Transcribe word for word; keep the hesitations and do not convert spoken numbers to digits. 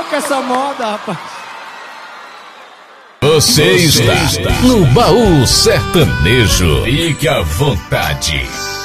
com essa moda, rapaz. Você, Você está, está no Baú Sertanejo. Fique à vontade.